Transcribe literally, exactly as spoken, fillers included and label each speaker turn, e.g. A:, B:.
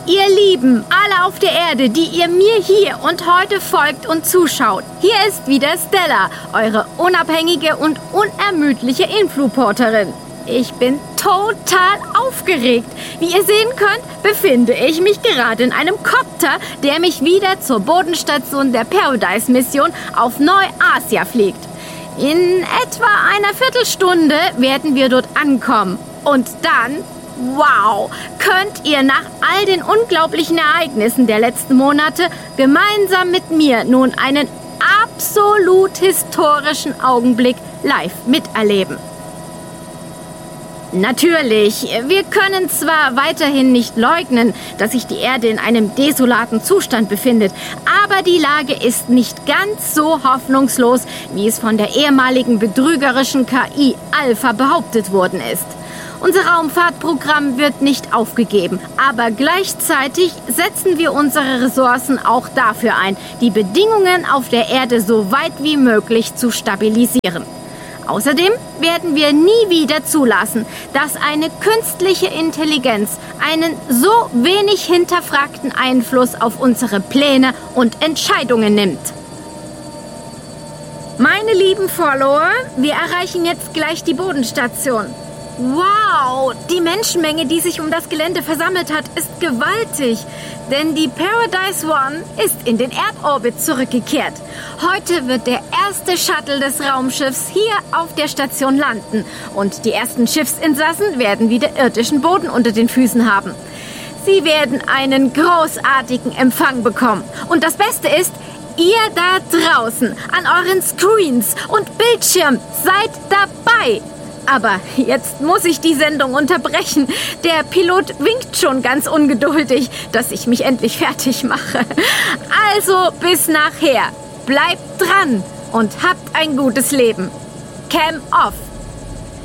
A: Ihr Lieben, alle auf der Erde, die ihr mir hier und heute folgt und zuschaut. Hier ist wieder Stella, eure unabhängige und unermüdliche Influporterin. Ich bin total aufgeregt. Wie ihr sehen könnt, befinde ich mich gerade in einem Kopter, der mich wieder zur Bodenstation der Paradise-Mission auf Neuasia fliegt. In etwa einer Viertelstunde werden wir dort ankommen. Und dann, wow, könnt ihr nach all den unglaublichen Ereignissen der letzten Monate gemeinsam mit mir nun einen absolut historischen Augenblick live miterleben. Natürlich, wir können zwar weiterhin nicht leugnen, dass sich die Erde in einem desolaten Zustand befindet, aber die Lage ist nicht ganz so hoffnungslos, wie es von der ehemaligen betrügerischen K I Alpha behauptet worden ist. Unser Raumfahrtprogramm wird nicht aufgegeben, aber gleichzeitig setzen wir unsere Ressourcen auch dafür ein, die Bedingungen auf der Erde so weit wie möglich zu stabilisieren. Außerdem werden wir nie wieder zulassen, dass eine künstliche Intelligenz einen so wenig hinterfragten Einfluss auf unsere Pläne und Entscheidungen nimmt. Meine lieben Follower, wir erreichen jetzt gleich die Bodenstation. Wow, die Menschenmenge, die sich um das Gelände versammelt hat, ist gewaltig. Denn die Paradise One ist in den Erdorbit zurückgekehrt. Heute wird der erste Shuttle des Raumschiffs hier auf der Station landen. Und die ersten Schiffsinsassen werden wieder irdischen Boden unter den Füßen haben. Sie werden einen großartigen Empfang bekommen. Und das Beste ist, ihr da draußen an euren Screens und Bildschirmen seid dabei. Aber jetzt muss ich die Sendung unterbrechen. Der Pilot winkt schon ganz ungeduldig, dass ich mich endlich fertig mache. Also bis nachher. Bleibt dran und habt ein gutes Leben. Cam off.